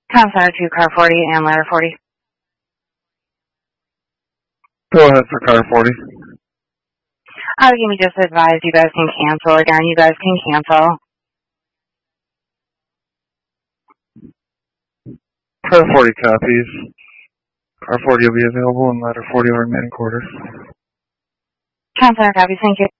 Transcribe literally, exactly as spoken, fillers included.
Counselor two, car forty and ladder forty. Go ahead for car forty. Oh, you just advised you guys can cancel again. You guys can cancel. Car forty copies. Car forty will be available and ladder forty will remain in quarters. Counselor copies, thank you.